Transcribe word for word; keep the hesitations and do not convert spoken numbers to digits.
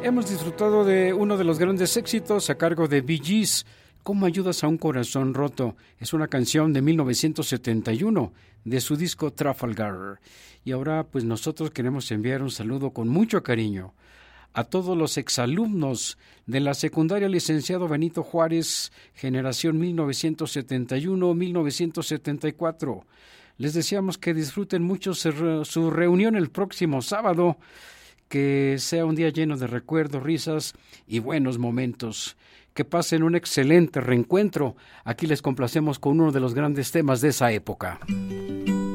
Hemos disfrutado de uno de los grandes éxitos a cargo de Bee Gees, ¿Cómo ayudas a un corazón roto? Es una canción de mil novecientos setenta y uno de su disco Trafalgar. Y ahora pues nosotros queremos enviar un saludo con mucho cariño a todos los exalumnos de la secundaria Licenciado Benito Juárez, generación mil novecientos setenta y uno a mil novecientos setenta y cuatro. Les deseamos que disfruten mucho su reunión el próximo sábado, que sea un día lleno de recuerdos, risas y buenos momentos. Que pasen un excelente reencuentro. Aquí les complacemos con uno de los grandes temas de esa época.